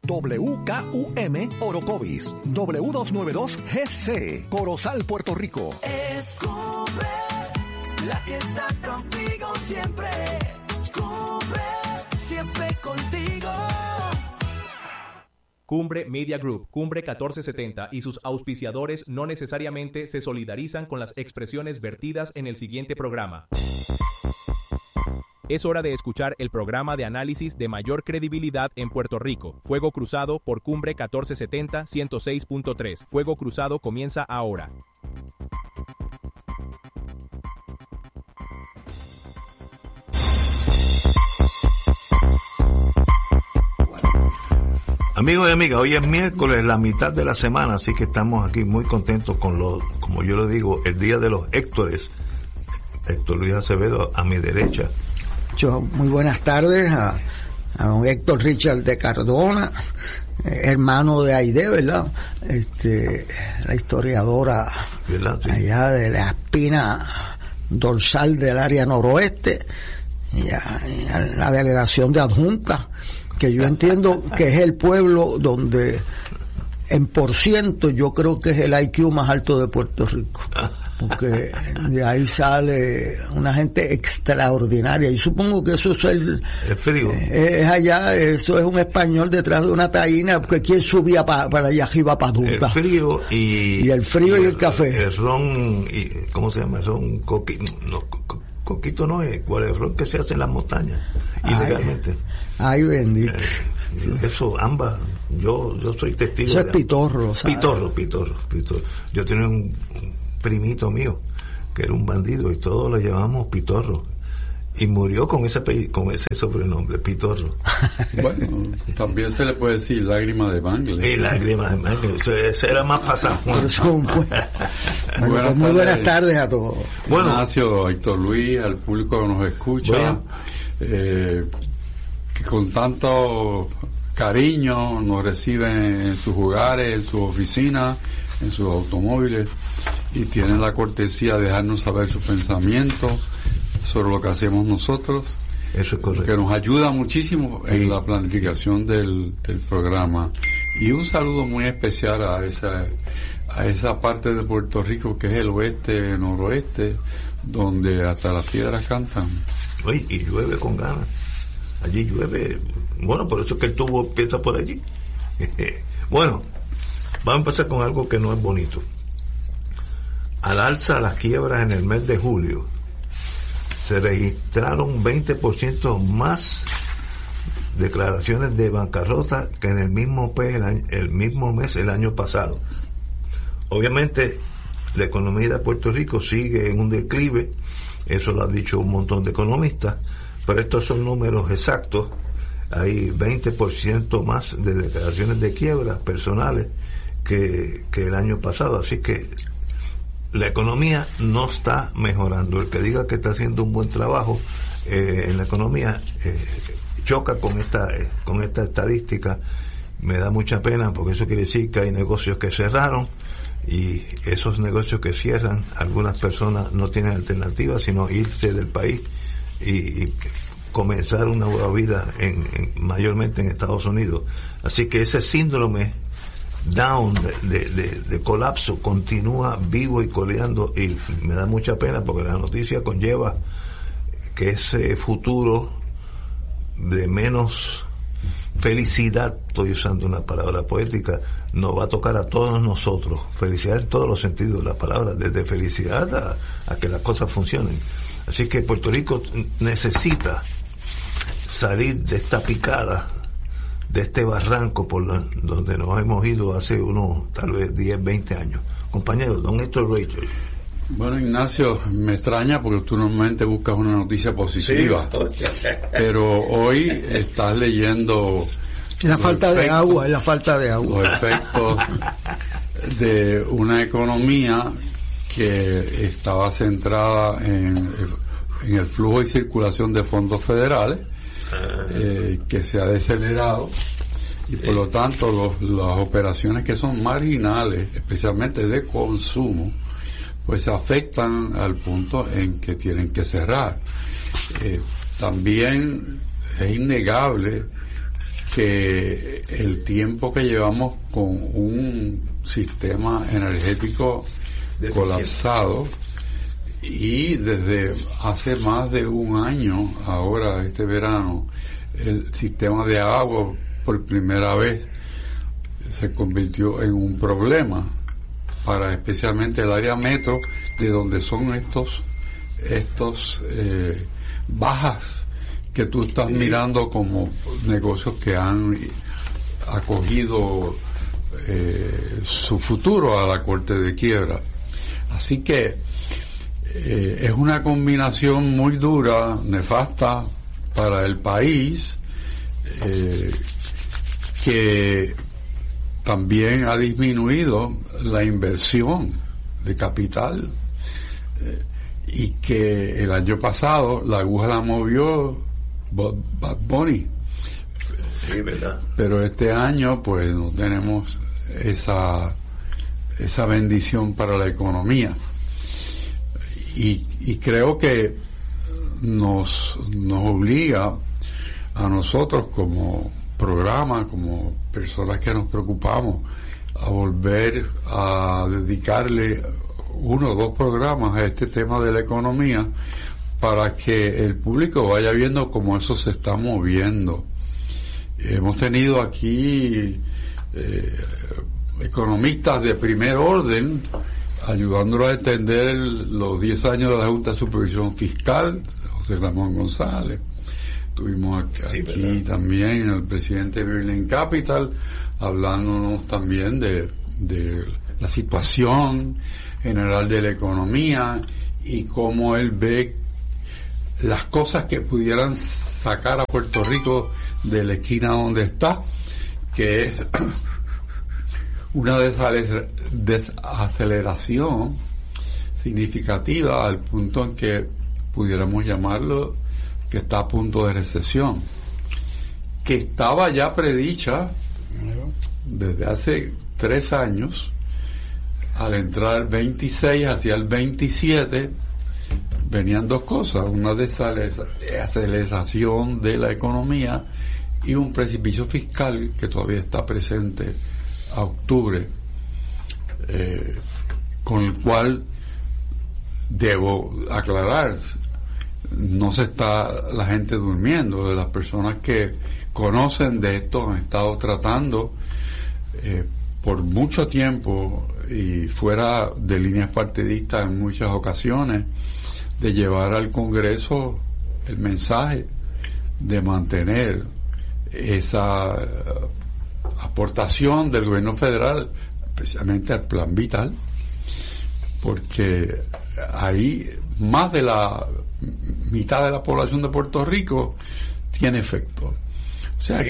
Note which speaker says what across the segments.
Speaker 1: WKUM Orocovis, W292GC, Corozal, Puerto Rico.
Speaker 2: Es Cumbre, la que está contigo siempre. Cumbre, siempre contigo.
Speaker 3: Cumbre Media Group, Cumbre 1470 y sus auspiciadores no necesariamente se solidarizan con las expresiones vertidas en el siguiente programa. Es hora de escuchar el programa de análisis de mayor credibilidad en Puerto Rico. Fuego Cruzado por Cumbre 1470 106.3. Fuego Cruzado comienza ahora.
Speaker 4: Amigos y amigas, hoy es miércoles, la mitad de la semana, así que estamos aquí muy contentos con como yo le digo, el día de los Héctores. Héctor Luis Acevedo a mi derecha.
Speaker 5: Muy buenas tardes a don Héctor Richard de Cardona, hermano de Aide, ¿verdad? La historiadora, ¿verdad? Sí. Allá de la espina dorsal del área noroeste, y a la delegación de adjunta, que yo entiendo que es el pueblo donde en % yo creo que es el IQ más alto de Puerto Rico, porque de ahí sale una gente extraordinaria, y supongo que eso es el frío, es allá, eso es un español detrás de una taína, porque ¿quién subía para allá arriba para Dunta?
Speaker 4: El frío y
Speaker 5: el frío y el café,
Speaker 4: el ron, y ¿cómo se llama? El ron coquito no es, ¿cuál es el ron que se hace en las montañas ilegalmente?
Speaker 5: Ay, bendito.
Speaker 4: Eso, ambas, yo soy testigo.
Speaker 5: Eso es pitorro, ¿sabes?
Speaker 4: Pitorro. Yo tenía un primito mío que era un bandido y todos le llamamos Pitorro, y murió con ese sobrenombre, Pitorro.
Speaker 6: Bueno, también se le puede decir lágrima de mangle.
Speaker 4: Y lágrima de mangle, eso era más pasado.
Speaker 5: Muy buenas tardes a todos.
Speaker 6: Bueno, Ignacio, Héctor Luis, al público que nos escucha, que con tanto cariño nos reciben en sus hogares, en sus oficinas, en sus automóviles, y tienen la cortesía de dejarnos saber sus pensamientos sobre lo que hacemos nosotros.
Speaker 4: Eso es correcto.
Speaker 6: Que nos ayuda muchísimo en la planificación del programa. Y un saludo muy especial a esa parte de Puerto Rico que es el oeste, noroeste, donde hasta las piedras cantan.
Speaker 4: Oye, y llueve con ganas. Allí llueve. Bueno, por eso es que el tubo empieza por allí. Bueno, vamos a empezar con algo que no es bonito. Al alza las quiebras en el mes de julio, se registraron 20% más declaraciones de bancarrota que en el mismo mes el año pasado. Obviamente, la economía de Puerto Rico sigue en un declive, eso lo han dicho un montón de economistas, pero estos son números exactos. Hay 20% más de declaraciones de quiebras personales que el año pasado, así que la economía no está mejorando. El que diga que está haciendo un buen trabajo en la economía choca con esta estadística. Me da mucha pena, porque eso quiere decir que hay negocios que cerraron, y esos negocios que cierran, algunas personas no tienen alternativa sino irse del país y comenzar una nueva vida mayormente en Estados Unidos. Así que ese síndrome down de colapso continúa vivo y coleando, y me da mucha pena porque la noticia conlleva que ese futuro de menos felicidad, estoy usando una palabra poética, nos va a tocar a todos nosotros. Felicidad en todos los sentidos de la palabra, desde felicidad a que las cosas funcionen. Así que Puerto Rico necesita salir de esta picada, de este barranco donde nos hemos ido hace unos tal vez 10, 20 años. Compañero, don Héctor Rachel.
Speaker 6: Bueno, Ignacio, me extraña porque tú normalmente buscas una noticia positiva, sí, pero hoy estás leyendo
Speaker 5: la falta de agua, los
Speaker 6: efectos de una economía que estaba centrada en el flujo y circulación de fondos federales, que se ha decelerado, y por lo tanto las operaciones que son marginales, especialmente de consumo, pues se afectan al punto en que tienen que cerrar. También es innegable que el tiempo que llevamos con un sistema energético colapsado, y desde hace más de un año, ahora este verano, el sistema de agua por primera vez se convirtió en un problema para especialmente el área metro, de donde son estos bajas que tú estás mirando como negocios que han acogido su futuro a la corte de quiebra. Así que es una combinación muy dura, nefasta para el país, que también ha disminuido la inversión de capital, y que el año pasado la aguja la movió Bad Bunny.
Speaker 4: Sí, ¿verdad?
Speaker 6: Pero este año pues no tenemos esa bendición para la economía, y creo que nos obliga a nosotros como programa, como personas que nos preocupamos, a volver a dedicarle 1 o 2 programas a este tema de la economía, para que el público vaya viendo cómo eso se está moviendo. Hemos tenido aquí economistas de primer orden ayudándolo a entender los 10 años de la Junta de Supervisión Fiscal, José Ramón González. Tuvimos aquí también el presidente de Berlin Capital hablándonos también de la situación general de la economía y cómo él ve las cosas que pudieran sacar a Puerto Rico de la esquina donde está, que es una desaceleración significativa al punto en que pudiéramos llamarlo que está a punto de recesión, que estaba ya predicha desde hace 3 años. Al entrar el 26 hacia el 27 venían 2 cosas: una desaceleración de la economía y un precipicio fiscal que todavía está presente a octubre, con el cual debo aclarar, no se está la gente durmiendo. De las personas que conocen de esto han estado tratando por mucho tiempo y fuera de líneas partidistas en muchas ocasiones de llevar al Congreso el mensaje de mantener esa aportación del gobierno federal, especialmente al Plan Vital, porque ahí más de la mitad de la población de Puerto Rico tiene efecto. O sea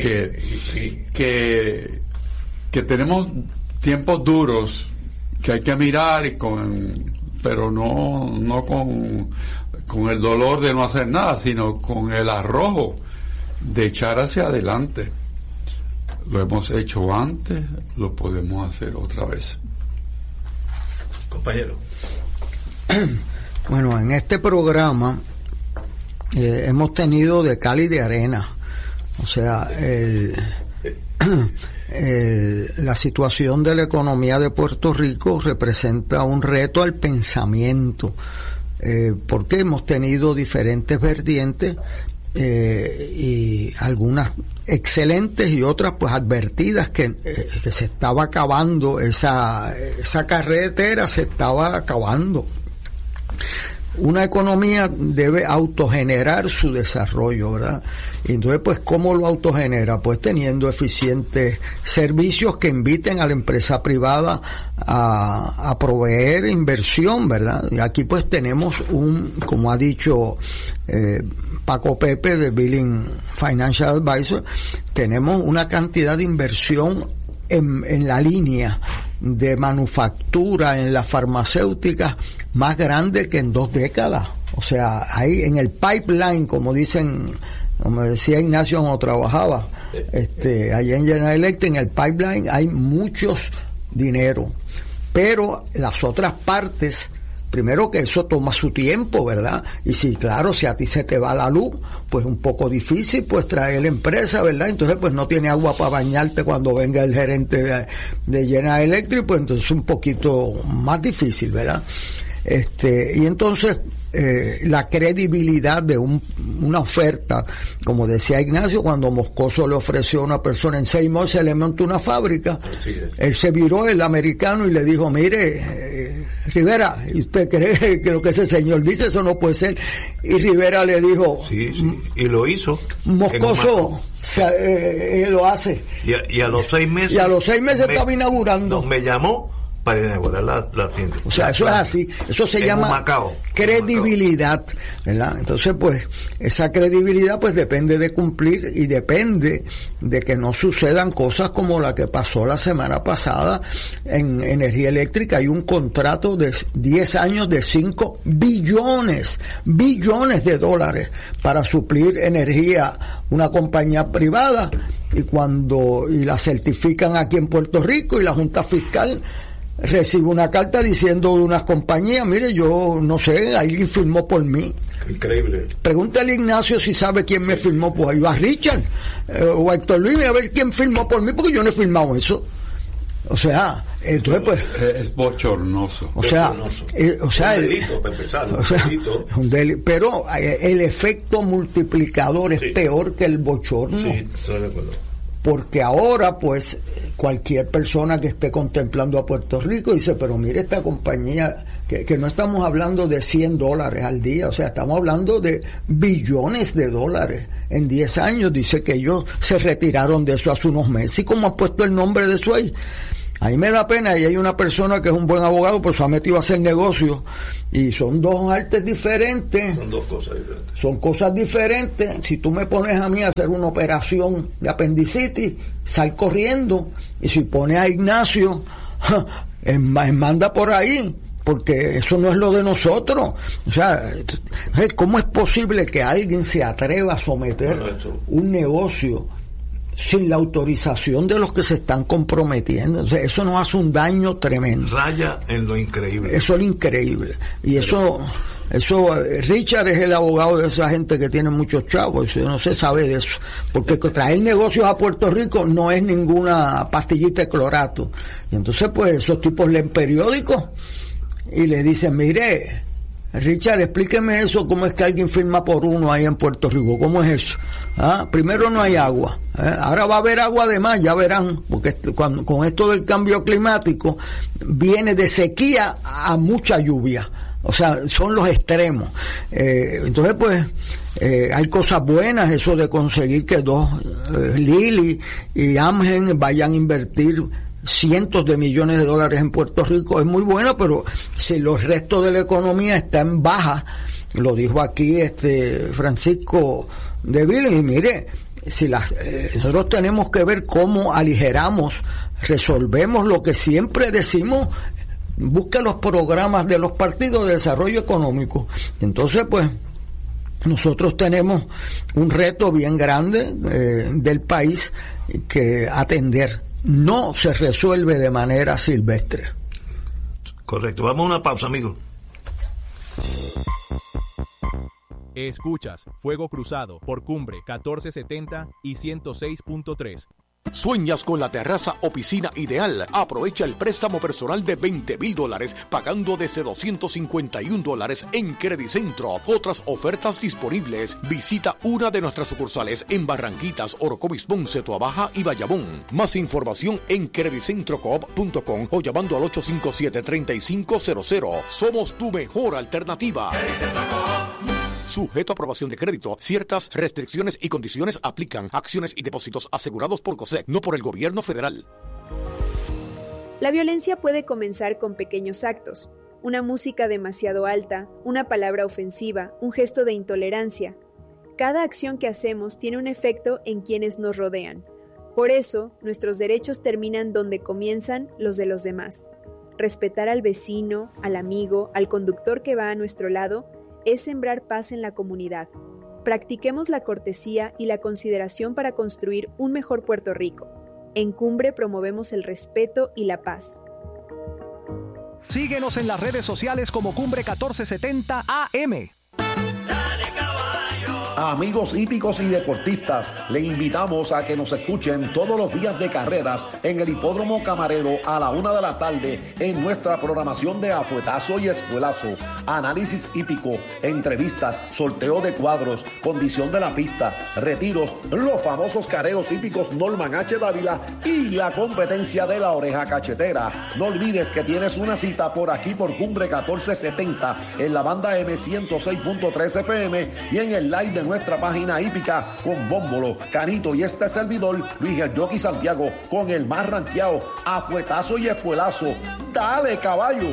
Speaker 6: que tenemos tiempos duros que hay que mirar pero no con el dolor de no hacer nada, sino con el arrojo de echar hacia adelante. Lo hemos hecho antes, lo podemos hacer otra vez.
Speaker 4: Compañero.
Speaker 5: Bueno, en este programa hemos tenido de cal y de arena. O sea, la situación de la economía de Puerto Rico representa un reto al pensamiento, porque hemos tenido diferentes vertientes, y algunas excelentes y otras pues advertidas, que se estaba acabando esa carretera, se estaba acabando. Una economía debe autogenerar su desarrollo, ¿verdad? Y entonces, pues, ¿cómo lo autogenera? Pues teniendo eficientes servicios que inviten a la empresa privada a proveer inversión, ¿verdad? Y aquí, pues, tenemos como ha dicho Paco Pepe de Billing Financial Advisor, tenemos una cantidad de inversión en la línea de manufactura, en las farmacéuticas, más grande que en 2 décadas. O sea, ahí en el pipeline, como decía Ignacio cuando trabajaba allá en General Electric, en el pipeline hay muchos dinero, pero las otras partes primero que eso toma su tiempo, ¿verdad? Y si, claro, si a ti se te va la luz, pues un poco difícil, pues traer la empresa, ¿verdad? Entonces, pues no tiene agua para bañarte cuando venga el gerente de General Electric, pues entonces un poquito más difícil, ¿verdad? Y entonces, la credibilidad de una oferta, como decía Ignacio, cuando Moscoso le ofreció a una persona en 6 meses, se le montó una fábrica, él se viró, el americano, y le dijo, mire, Rivera, ¿y usted cree que lo que ese señor dice, eso no puede ser? Y Rivera le dijo,
Speaker 4: sí, y lo hizo.
Speaker 5: Moscoso lo hace.
Speaker 4: Y a los 6 meses.
Speaker 5: Y a los 6 meses estaba inaugurando.
Speaker 4: Me llamó para inaugurar la tienda.
Speaker 5: O sea, eso es así. Eso se llama credibilidad, ¿verdad? Entonces, pues, esa credibilidad, pues, depende de cumplir y depende de que no sucedan cosas como la que pasó la semana pasada en energía eléctrica. Hay un contrato de 10 años de 5 billones de dólares para suplir energía una compañía privada, y la certifican aquí en Puerto Rico, y la Junta Fiscal recibe una carta diciendo de unas compañías, mire, yo no sé, alguien firmó por mí.
Speaker 4: Increíble.
Speaker 5: Pregúntale a Ignacio si sabe quién me firmó por ahí, o a Richard o a Héctor Luis, a ver quién firmó por mí, porque yo no he firmado eso. O sea, entonces pues
Speaker 6: es bochornoso.
Speaker 5: O sea,
Speaker 4: un delito, para empezar,
Speaker 5: un delito. Pero el efecto multiplicador es peor que el bochorno.
Speaker 4: Sí, estoy de acuerdo.
Speaker 5: Porque ahora, pues, cualquier persona que esté contemplando a Puerto Rico dice, pero mire esta compañía, que no estamos hablando de $100 al día, o sea, estamos hablando de billones de dólares en 10 años. Dice que ellos se retiraron de eso hace unos meses. ¿Y cómo han puesto el nombre de eso ahí? Ahí me da pena, y hay una persona que es un buen abogado, pues se ha metido a hacer negocios, y son dos artes diferentes.
Speaker 4: Son dos cosas diferentes.
Speaker 5: Son cosas diferentes. Si tú me pones a mí a hacer una operación de apendicitis, sal corriendo, y si pones a Ignacio, manda por ahí, porque eso no es lo de nosotros. O sea, ¿cómo es posible que alguien se atreva a someter un negocio sin la autorización de los que se están comprometiendo? O sea, eso nos hace un daño tremendo.
Speaker 4: Raya en lo increíble.
Speaker 5: Eso es lo increíble. Y eso, Richard es el abogado de esa gente que tiene muchos chavos, no se sabe de eso. Porque traer negocios a Puerto Rico no es ninguna pastillita de clorato. Y entonces, pues, esos tipos leen periódicos y le dicen, mire, Richard, explíqueme eso, cómo es que alguien firma por uno ahí en Puerto Rico, ¿cómo es eso? Primero no hay agua, ahora va a haber agua además, ya verán, porque con esto del cambio climático viene de sequía a mucha lluvia, o sea, son los extremos. Entonces, pues, hay cosas buenas, eso de conseguir que Lilly y Amgen vayan a invertir cientos de millones de dólares en Puerto Rico, es muy bueno, pero si los restos de la economía está en baja, lo dijo aquí Francisco de Vila, y mire, si nosotros tenemos que ver cómo aligeramos, resolvemos lo que siempre decimos, busque los programas de los partidos de desarrollo económico. Entonces, pues, nosotros tenemos un reto bien grande del país que atender. No se resuelve de manera silvestre.
Speaker 4: Correcto. Vamos a una pausa, amigos.
Speaker 3: Escuchas Fuego Cruzado por Cumbre 1470 y 106.3.
Speaker 1: ¿Sueñas con la terraza o piscina ideal? Aprovecha el préstamo personal de $20,000 pagando desde $251 en Credicentro. Otras ofertas disponibles. Visita una de nuestras sucursales en Barranquitas, Orocovis, Ponce, Toabaja y Bayamón. Más información en credicentrocoop.com o llamando al 857-3500. Somos tu mejor alternativa. Sujeto a aprobación de crédito. Ciertas restricciones y condiciones aplican. Acciones y depósitos asegurados por COSEC, no por el gobierno federal.
Speaker 7: La violencia puede comenzar con pequeños actos. Una música demasiado alta, una palabra ofensiva, un gesto de intolerancia. Cada acción que hacemos tiene un efecto en quienes nos rodean. Por eso, nuestros derechos terminan donde comienzan los de los demás. Respetar al vecino, al amigo, al conductor que va a nuestro lado, es sembrar paz en la comunidad. Practiquemos la cortesía y la consideración para construir un mejor Puerto Rico. En Cumbre promovemos el respeto y la paz.
Speaker 8: Síguenos en las redes sociales como Cumbre 1470 AM.
Speaker 9: Amigos hípicos y deportistas, le invitamos a que nos escuchen todos los días de carreras en el Hipódromo Camarero a la 1 de la tarde en nuestra programación de Afuetazo y Espuelazo, análisis hípico, entrevistas, sorteo de cuadros, condición de la pista, retiros, los famosos careos hípicos Norman H. Dávila y la competencia de la oreja cachetera. No olvides que tienes una cita por aquí por Cumbre 1470 en la banda M106.3 FM y en el live de nuestra página hípica con Bómbolo, Canito y este servidor, Luis el Jockey Santiago, con el más ranqueado, Afuetazo y Espuelazo. ¡Dale, caballo!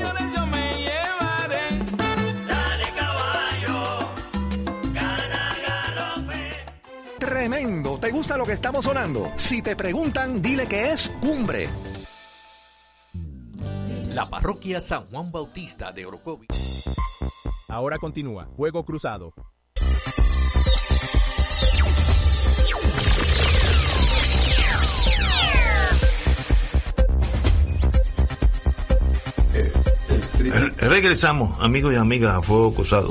Speaker 8: Tremendo. ¿Te gusta lo que estamos sonando? Si te preguntan, dile que es Cumbre.
Speaker 10: La parroquia San Juan Bautista de Orocovis.
Speaker 3: Ahora continúa Fuego Cruzado.
Speaker 4: Regresamos, amigos y amigas, a Fuego Cruzado.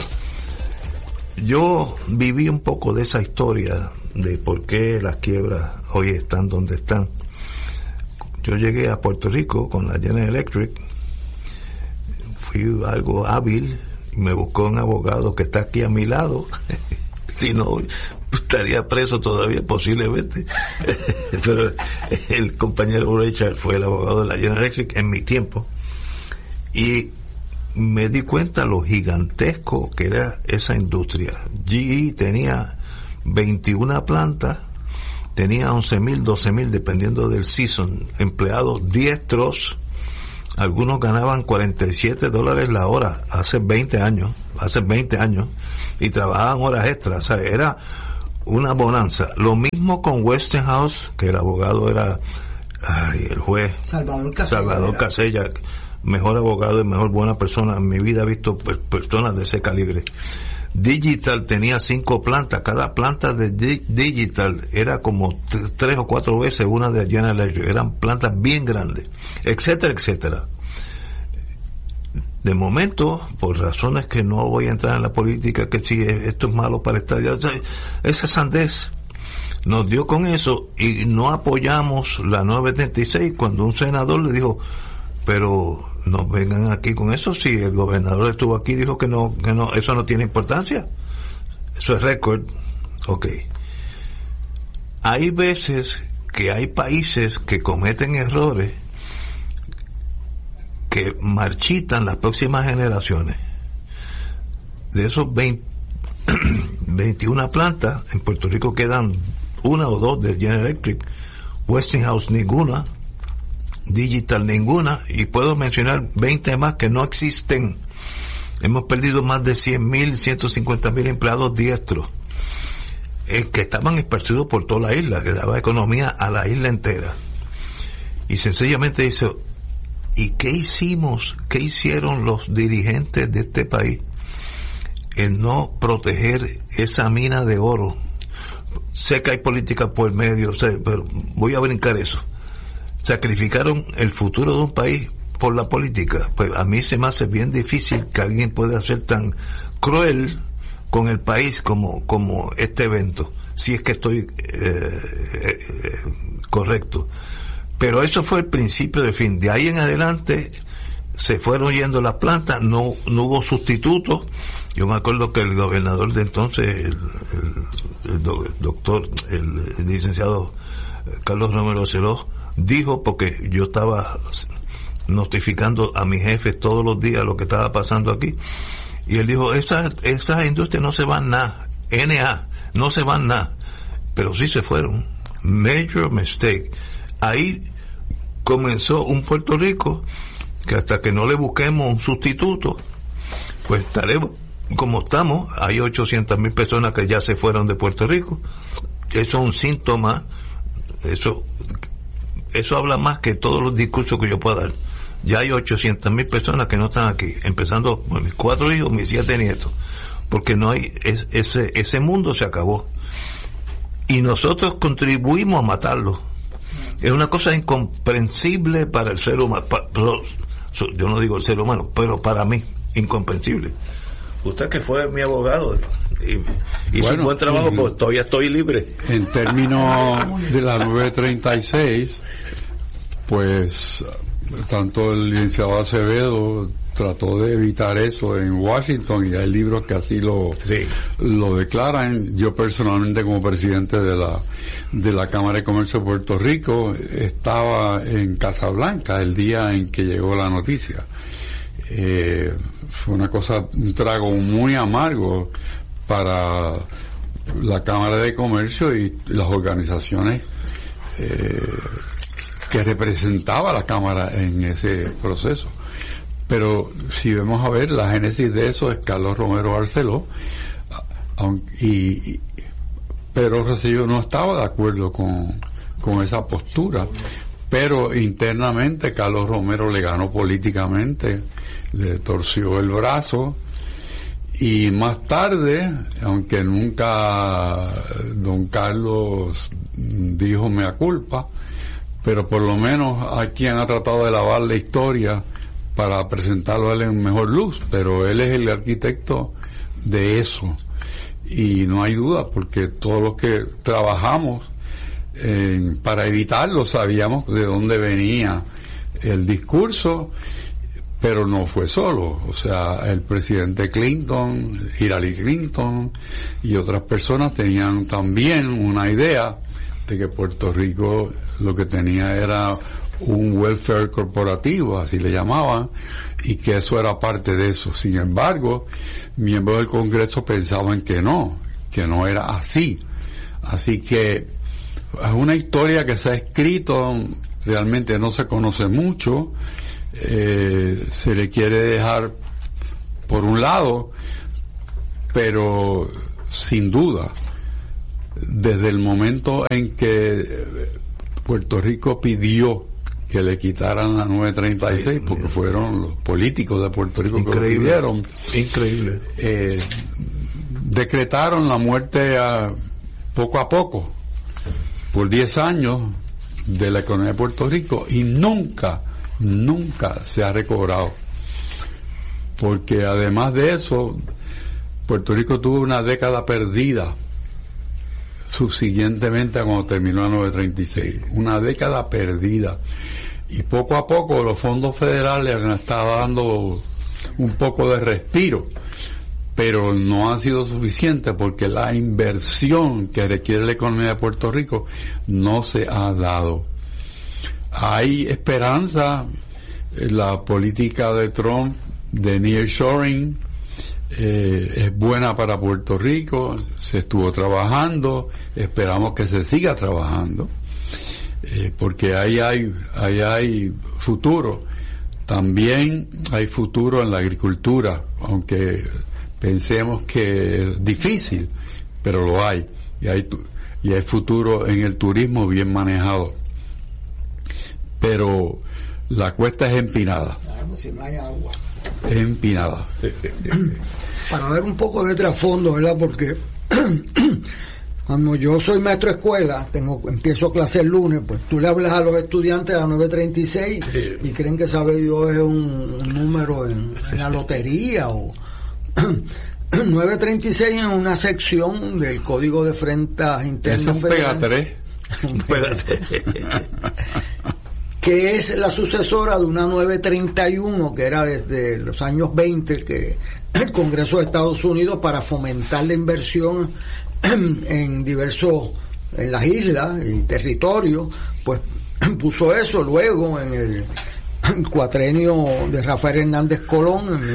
Speaker 4: Yo viví un poco de esa historia de por qué las quiebras hoy están donde están. Yo llegué a Puerto Rico con la General Electric, fui algo hábil y me buscó un abogado que está aquí a mi lado. Si no, estaría preso todavía posiblemente. Pero el compañero Richard fue el abogado de la General Electric en mi tiempo. Y me di cuenta lo gigantesco que era esa industria. GE tenía 21 plantas, tenía 11,000, 12,000, dependiendo del season, empleados diestros. Algunos ganaban $47 la hora hace 20 años, y trabajaban horas extras. O sea, era una bonanza. Lo mismo con Westinghouse, que el abogado era el juez Salvador Casella, mejor abogado y mejor buena persona. En mi vida he visto personas de ese calibre. Digital tenía 5 plantas. Cada planta de Digital era como 3 o 4 veces una de General Electric. Eran plantas bien grandes, etcétera, etcétera. De momento, por razones que no voy a entrar en la política, que si esto es malo para esta, o sea, esa sandez nos dio con eso y no apoyamos la 936 cuando un senador le dijo, pero no vengan aquí con eso, si el gobernador estuvo aquí y dijo que no, eso no tiene importancia, eso es récord. Ok, hay veces que hay países que cometen errores que marchitan las próximas generaciones. De esos 21 plantas, en Puerto Rico quedan 1 o 2 de General Electric, Westinghouse ninguna, Digital ninguna, y puedo mencionar 20 más que no existen. Hemos perdido más de 100,000, 150,000 empleados diestros, que estaban esparcidos por toda la isla, que daba economía a la isla entera. Y sencillamente dice, ¿y qué hicimos? ¿Qué hicieron los dirigentes de este país en no proteger esa mina de oro? Sé que hay política por medio, pero voy a brincar eso. Sacrificaron el futuro de un país por la política. Pues a mí se me hace bien difícil que alguien pueda ser tan cruel con el país como este evento, si es que estoy correcto. Pero eso fue el principio del fin. De ahí en adelante se fueron yendo las plantas, no hubo sustitutos. Yo me acuerdo que el gobernador de entonces, el licenciado Carlos Romero Celó, dijo, porque yo estaba notificando a mis jefes todos los días lo que estaba pasando aquí, y él dijo, esas industrias no se van nada, no se van nada, pero sí se fueron. Major mistake. Ahí comenzó un Puerto Rico que hasta que no le busquemos un sustituto, pues estaremos como estamos. Hay 800,000 personas que ya se fueron de Puerto Rico. Eso es un síntoma, eso habla más que todos los discursos que yo pueda dar. Ya hay 800,000 personas que no están aquí, empezando por mis 4 hijos, mis 7 nietos, porque no hay, ese mundo se acabó. Y nosotros contribuimos a matarlo. Es una cosa incomprensible para el ser humano. yo no digo el ser humano, pero para mí, incomprensible. Usted que fue mi abogado y hizo un buen trabajo, pues todavía estoy libre.
Speaker 6: En términos de la 936, pues tanto el licenciado Acevedo trató de evitar eso en Washington, y hay libros que así lo declaran. Yo personalmente, como presidente de la Cámara de Comercio de Puerto Rico, estaba en Casablanca el día en que llegó la noticia. Fue un trago muy amargo para la Cámara de Comercio y las organizaciones que representaba la Cámara en ese proceso. Pero si vemos a ver, la génesis de eso es Carlos Romero Barceló, y Pedro Rosselló no estaba de acuerdo con esa postura, pero internamente Carlos Romero le ganó políticamente, le torció el brazo, y más tarde, aunque nunca don Carlos dijo mea culpa, pero por lo menos hay quien ha tratado de lavar la historia para presentarlo a él en mejor luz, pero él es el arquitecto de eso, y no hay duda, porque todos los que trabajamos para evitarlo sabíamos de dónde venía el discurso, pero no fue solo. O sea, el presidente Clinton, Hillary Clinton y otras personas tenían también una idea de que Puerto Rico lo que tenía era un welfare corporativo, así le llamaban, y que eso era parte de eso. Sin embargo, miembros del Congreso pensaban que no era así. Así que es una historia que se ha escrito, realmente no se conoce mucho, se le quiere dejar por un lado, pero sin duda, desde el momento en que Puerto Rico pidió que le quitaran la 936, porque fueron los políticos de Puerto Rico que lo pidieron.
Speaker 4: Increíble.
Speaker 6: Decretaron la muerte poco a poco, por 10 años, de la economía de Puerto Rico, y nunca se ha recobrado. Porque además de eso, Puerto Rico tuvo una década perdida subsiguientemente a cuando terminó la 936, una década perdida, y poco a poco los fondos federales han estado dando un poco de respiro, pero no ha sido suficiente, porque la inversión que requiere la economía de Puerto Rico no se ha dado. Hay esperanza. La política de Trump de nearshoring es buena para Puerto Rico, se estuvo trabajando, esperamos que se siga trabajando, porque ahí hay futuro. También hay futuro en la agricultura, aunque pensemos que es difícil, pero lo hay. Y hay futuro en el turismo bien manejado. Pero la cuesta es empinada.
Speaker 5: Si no hay agua.
Speaker 6: Es empinada.
Speaker 5: Para ver un poco de trasfondo, ¿verdad? Porque cuando yo soy maestro de escuela, empiezo clase el lunes, pues tú le hablas a los estudiantes a las 9:36 y creen que sabe Dios es un número en la lotería o 936 en una sección del Código de Rentas Internas Federal.
Speaker 6: Un pégate.
Speaker 5: Que es la sucesora de una 931 que era desde los años 20 que el Congreso de Estados Unidos, para fomentar la inversión en las islas y territorios, pues puso eso. Luego en el cuatrenio de Rafael Hernández Colón en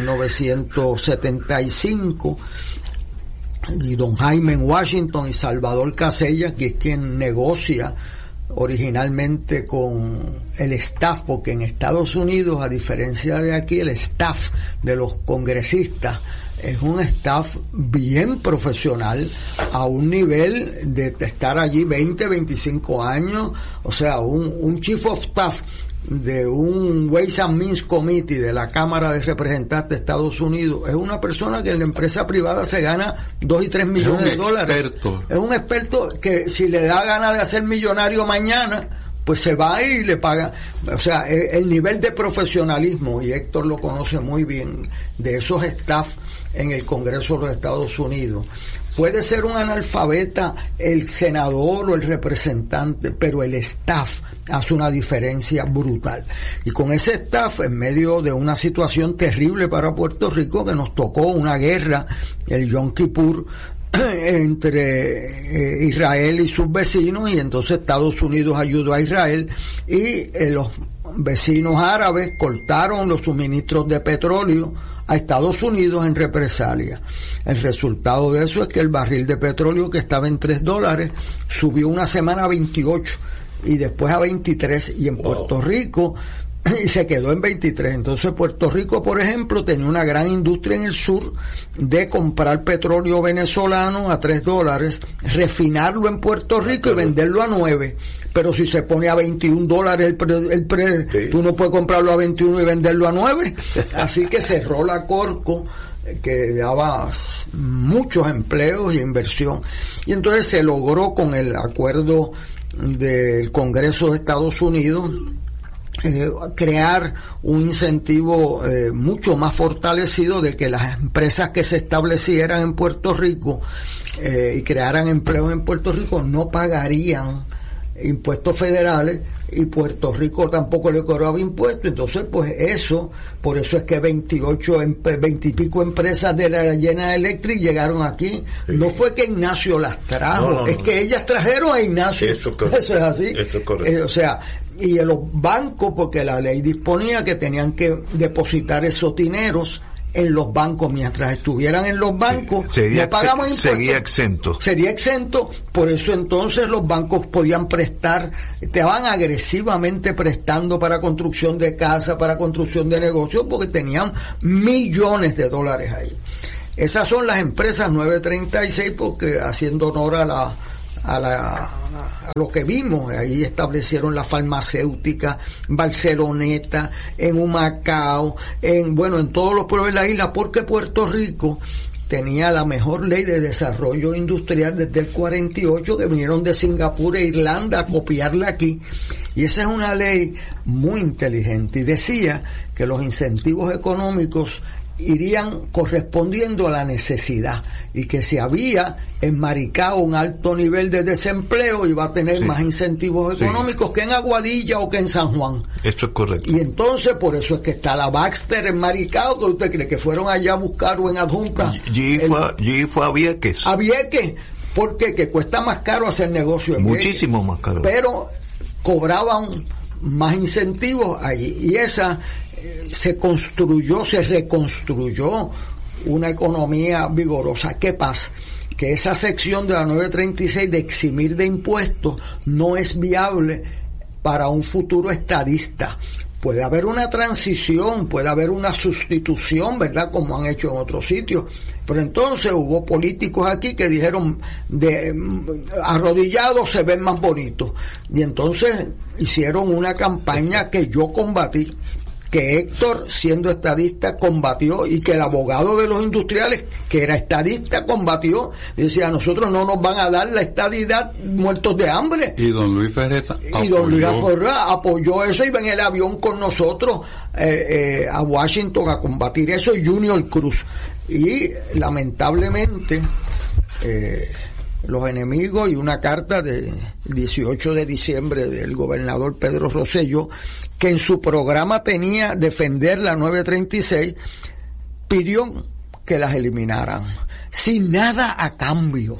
Speaker 5: 1975, y don Jaime en Washington y Salvador Casella, que es quien negocia originalmente con el staff, porque en Estados Unidos, a diferencia de aquí, el staff de los congresistas es un staff bien profesional, a un nivel de estar allí 20, 25 años. O sea, un chief of staff de un Ways and Means Committee de la Cámara de Representantes de Estados Unidos es una persona que en la empresa privada se gana 2 y 3 millones de dólares. Es un experto que, si le da gana de hacer millonario mañana, pues se va y le paga. O sea, el nivel de profesionalismo, y Héctor lo conoce muy bien, de esos staff en el Congreso de los Estados Unidos. Puede ser un analfabeta el senador o el representante, pero el staff hace una diferencia brutal. Y con ese staff, en medio de una situación terrible para Puerto Rico, que nos tocó una guerra, el Yom Kippur, entre Israel y sus vecinos, y entonces Estados Unidos ayudó a Israel, y los vecinos árabes cortaron los suministros de petróleo a Estados Unidos en represalia. El resultado de eso es que el barril de petróleo, que estaba en $3, subió una semana a 28 y después a 23, y en Puerto Rico y se quedó en 23. Entonces Puerto Rico, por ejemplo, tenía una gran industria en el sur de comprar petróleo venezolano a $3, refinarlo en Puerto Rico y venderlo a 9. Pero si se pone a $21 sí, tú no puedes comprarlo a 21 y venderlo a 9. Así que cerró la Corco, que daba muchos empleos y inversión. Y entonces se logró, con el acuerdo del Congreso de Estados Unidos, crear un incentivo mucho más fortalecido de que las empresas que se establecieran en Puerto Rico y crearan empleos en Puerto Rico no pagarían impuestos federales, y Puerto Rico tampoco le cobraba impuestos. Entonces, pues por eso es que 20 y pico empresas de la General Electric llegaron aquí. Sí. No fue que Ignacio las trajo, es que ellas trajeron a Ignacio. Eso es así. Eso es correcto. O sea, y en los bancos, porque la ley disponía que tenían que depositar esos dineros en los bancos. Mientras estuvieran en los bancos, no pagamos impuestos. Sería exento. Por eso entonces los bancos podían prestar, te van agresivamente prestando para construcción de casa, para construcción de negocios, porque tenían millones de dólares ahí. Esas son las empresas 936, porque haciendo honor a lo que vimos, ahí establecieron la farmacéutica, Barceloneta, en Humacao, en todos los pueblos de la isla, porque Puerto Rico tenía la mejor ley de desarrollo industrial desde el 48, que vinieron de Singapur e Irlanda a copiarla aquí, y esa es una ley muy inteligente, y decía que los incentivos económicos irían correspondiendo a la necesidad, y que si había en Maricao un alto nivel de desempleo, iba a tener más incentivos económicos que en Aguadilla o que en San Juan.
Speaker 4: Eso es correcto.
Speaker 5: Y entonces por eso es que está la Baxter en Maricao, que usted cree que fueron allá a buscar, o en Adjunta.
Speaker 4: Fue a Vieques.
Speaker 5: A Vieques, porque que cuesta más caro hacer negocio en
Speaker 4: muchísimo
Speaker 5: Vieques,
Speaker 4: más caro.
Speaker 5: pero cobraban más incentivos allí, y esa se reconstruyó una economía vigorosa. ¿Qué pasa? Que esa sección de la 936 de eximir de impuestos no es viable para un futuro estadista. Puede haber una transición, puede haber una sustitución, ¿verdad?, como han hecho en otros sitios, pero entonces hubo políticos aquí que dijeron, arrodillados se ven más bonitos, y entonces hicieron una campaña que yo combatí, que Héctor, siendo estadista, combatió, y que el abogado de los industriales, que era estadista, combatió, y decía, a nosotros no nos van a dar la estadidad muertos de hambre.
Speaker 6: Y don Luis Ferreta
Speaker 5: apoyó eso, iba en el avión con nosotros a Washington a combatir eso, Junior Cruz. Y lamentablemente los enemigos, y una carta de 18 de diciembre del gobernador Pedro Rosselló, que en su programa tenía defender la 936, pidió que las eliminaran, sin nada a cambio,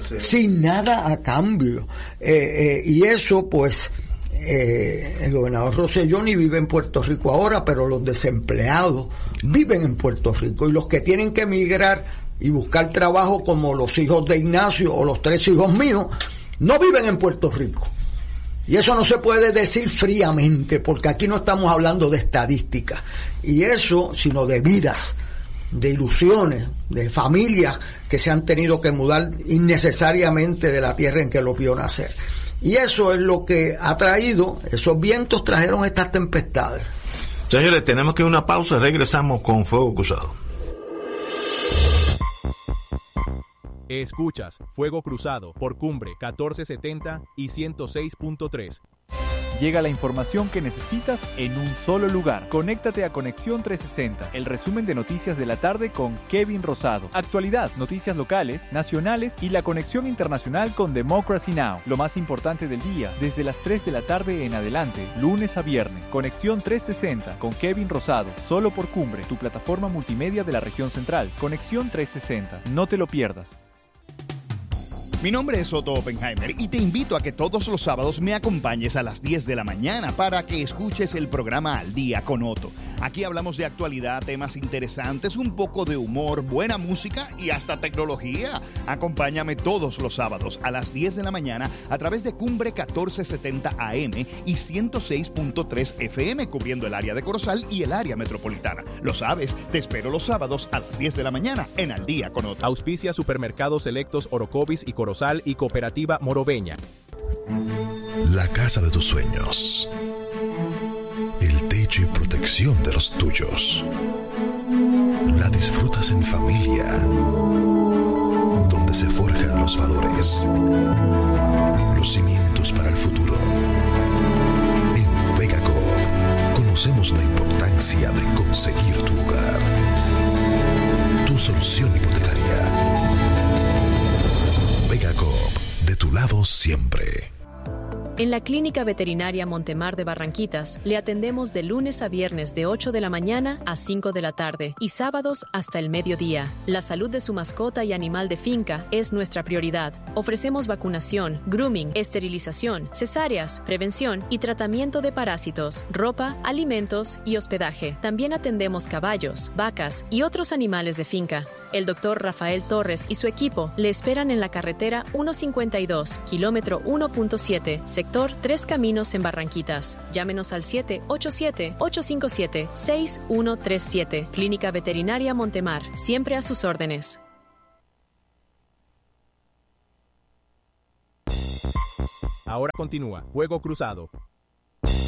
Speaker 5: y eso pues el gobernador Rosselló ni vive en Puerto Rico ahora, pero los desempleados viven en Puerto Rico, y los que tienen que emigrar y buscar trabajo, como los hijos de Ignacio o los 3 hijos míos, no viven en Puerto Rico. Y eso no se puede decir fríamente, porque aquí no estamos hablando de estadísticas, y eso, sino de vidas, de ilusiones, de familias que se han tenido que mudar innecesariamente de la tierra en que los vio nacer. Y eso es lo que ha traído, esos vientos trajeron estas tempestades.
Speaker 4: Señores, tenemos que ir a una pausa, regresamos con Fuego Cruzado.
Speaker 3: Escuchas Fuego Cruzado por Cumbre 1470 y 106.3.
Speaker 11: llega la información que necesitas en un solo lugar. Conéctate a Conexión 360, el resumen de noticias de la tarde con Kevin Rosado. Actualidad, noticias locales, nacionales y la conexión internacional con Democracy Now! Lo más importante del día, desde las 3 de la tarde en adelante, lunes a viernes. Conexión 360 con Kevin Rosado, solo por Cumbre, tu plataforma multimedia de la región central. Conexión 360, no te lo pierdas.
Speaker 12: Mi nombre es Otto Oppenheimer y te invito a que todos los sábados me acompañes a las 10 de la mañana para que escuches el programa Al Día con Otto. Aquí hablamos de actualidad, temas interesantes, un poco de humor, buena música y hasta tecnología. Acompáñame todos los sábados a las 10 de la mañana a través de Cumbre 1470 AM y 106.3 FM, cubriendo el área de Corozal y el área metropolitana. Lo sabes, te espero los sábados a las 10 de la mañana en Al Día con Otto.
Speaker 3: Auspicia Supermercados Selectos Orocovis y Corozal y Cooperativa Moroveña.
Speaker 13: La casa de tus sueños. El techo y protección de los tuyos. La disfrutas en familia, donde se forjan los valores, los cimientos para el futuro. En Vega Coop conocemos la importancia de conseguir tu hogar. Tu solución hipotecaria. Vega Coop, de tu lado siempre.
Speaker 14: En la Clínica Veterinaria Montemar de Barranquitas le atendemos de lunes a viernes de 8 de la mañana a 5 de la tarde y sábados hasta el mediodía. La salud de su mascota y animal de finca es nuestra prioridad. Ofrecemos vacunación, grooming, esterilización, cesáreas, prevención y tratamiento de parásitos, ropa, alimentos y hospedaje. También atendemos caballos, vacas y otros animales de finca. El doctor Rafael Torres y su equipo le esperan en la carretera 152, kilómetro 1.7, sector 3 Caminos en Barranquitas. Llámenos al 787-857-6137. Clínica Veterinaria Montemar, siempre a sus órdenes.
Speaker 3: Ahora continúa Fuego Cruzado.